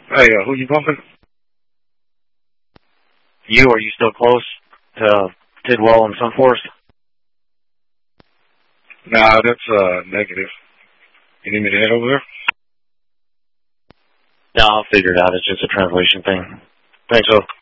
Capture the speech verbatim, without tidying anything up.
Hey, uh, who you bumping? You, are you still close to Tidwell and Sunforest? Nah, that's uh negative. You need me to head over there? No, I'll figure it out. It's just a translation thing. Thanks, though.